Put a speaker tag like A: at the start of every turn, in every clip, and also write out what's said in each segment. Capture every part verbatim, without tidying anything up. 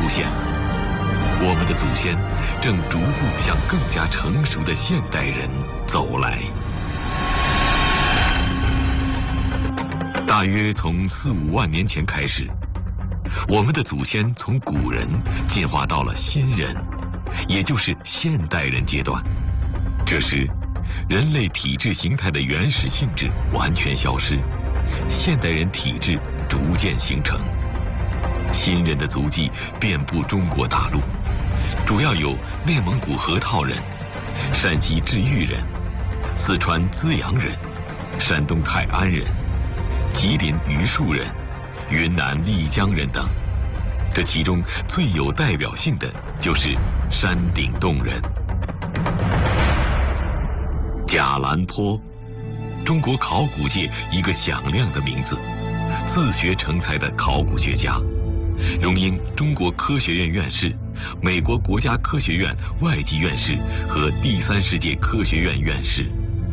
A: 出现了，我们的祖先正逐步向更加成熟的现代人走来。大约从四五万年前开始，我们的祖先从古人进化到了新人，也就是现代人阶段。这时，人类体质形态的原始性质完全消失，现代人体质逐渐形成。新人的足迹遍布中国大陆，主要有内蒙古河套人、山西治愈人、四川资阳人、山东泰安人、吉林榆树人、云南丽江人等。这其中最有代表性的就是山顶洞人。贾兰坡，中国考古界一个响亮的名字，自学成才的考古学家，荣膺中国科学院院士、美国国家科学院外籍院士和第三世界科学院院士。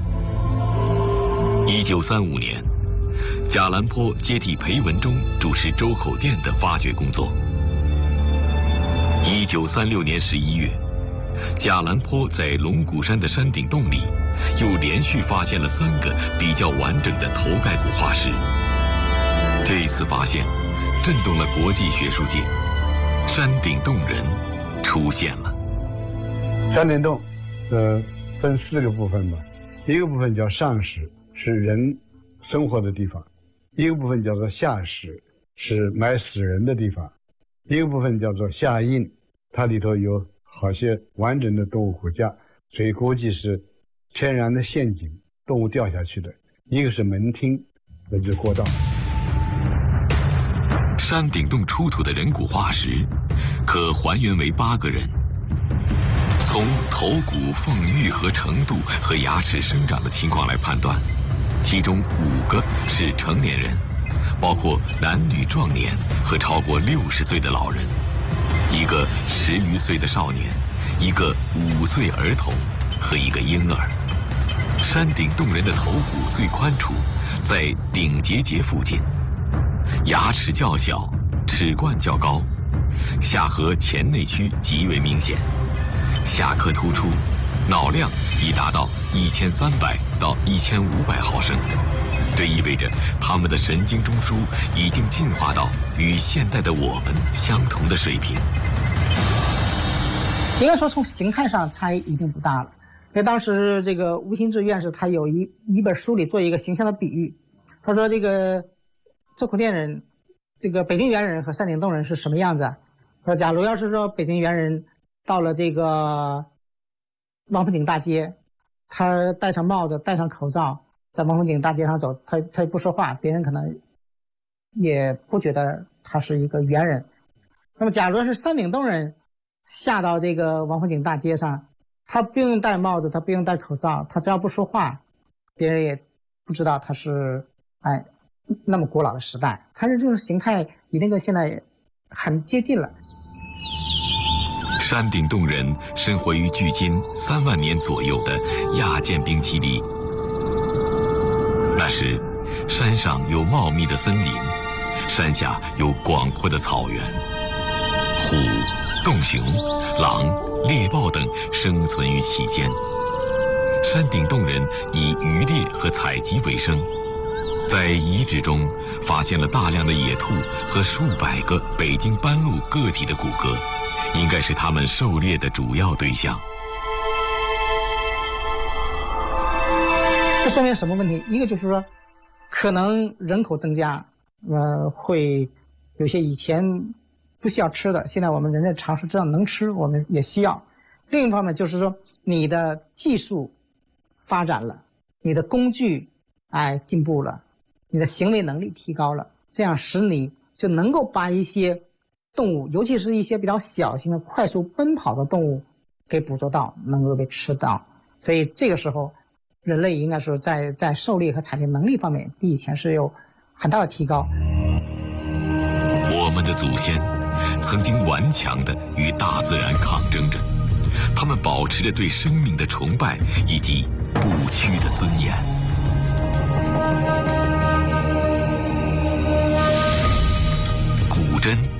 A: 一九三五年，贾兰坡接替裴文中主持周口店的发掘工作。一九三六年十一月，贾兰坡在龙骨山的山顶洞里，又连续发现了三个比较完整的头盖骨化石。这一次发现震动了国际学术界，山顶洞人出现了。
B: 山顶洞，呃，分四个部分吧。一个部分叫上室，是人生活的地方；一个部分叫做下室，是埋死人的地方；一个部分叫做下印，它里头有好些完整的动物骨架，所以估计是天然的陷阱，动物掉下去的。一个是门厅，那就是过道。
A: 山顶洞出土的人骨化石可还原为八个人，从头骨缝愈合程度和牙齿生长的情况来判断，其中五个是成年人，包括男女壮年和超过六十岁的老人，一个十余岁的少年，一个五岁儿童和一个婴儿。山顶洞人的头骨最宽处，在顶结节附近，牙齿较小，齿冠较高，下颌前内区极为明显，下颌突出，脑量已达到一千三百到一千五百毫升。这意味着他们的神经中枢已经进化到与现代的我们相同的水平。
C: 应该说从形态上差异已经不大了。因为当时这个吴新志院士他有一一本书里做一个形象的比喻，他说这个周口店人，这个北京猿人和山顶洞人是什么样子啊？说假如要是说北京猿人到了这个王府井大街，他戴上帽子戴上口罩，在王府井大街上走，他他不说话，别人可能也不觉得他是一个猿人。那么假如是山顶洞人下到这个王府井大街上，他不用戴帽子，他不用戴口罩，他只要不说话，别人也不知道他是哎那么古老的时代。他是这种形态已经跟现在很接近了。
A: 山顶洞人生活于距今三万年左右的亚渐冰期里。那时，山上有茂密的森林，山下有广阔的草原，虎、洞熊、狼、猎豹等生存于其间。山顶洞人以渔猎和采集为生，在遗址中发现了大量的野兔和数百个北京斑鹿个体的骨骼，应该是他们狩猎的主要对象。
C: 这说明什么问题？一个就是说，可能人口增加，呃，会有些以前不需要吃的，现在我们人类尝试知道能吃，我们也需要。另一方面就是说，你的技术发展了，你的工具哎进步了，你的行为能力提高了，这样使你就能够把一些动物，尤其是一些比较小型的快速奔跑的动物给捕捉到，能够被吃到。所以这个时候人类应该说在在狩猎和采集能力方面比以前是有很大的提高。
A: 我们的祖先曾经顽强地与大自然抗争着，他们保持着对生命的崇拜以及不屈的尊严。古筝